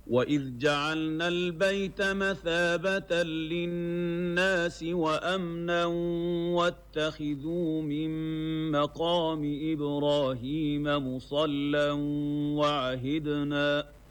وإذ جعلنا البيت مثابة للناس وأمنا واتخذوا من مقام إبراهيم مصلى وعهدنا